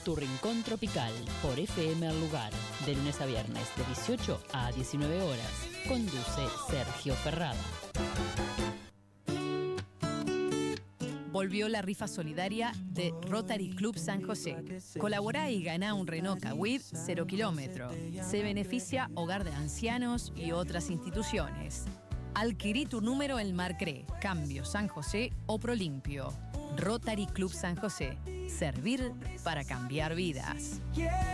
Tu Rincón Tropical por FM El Lugar, de lunes a viernes de 18 a 19 horas. Conduce Sergio Ferrada. Volvió la rifa solidaria de Rotary Club San José. Colaborá y ganá un Renault Kwid 0 kilómetro. Se beneficia Hogar de Ancianos y otras instituciones. Adquirí tu número en Marcré, Cambio San José o Prolimpio. Rotary Club San José. Servir para cambiar vidas.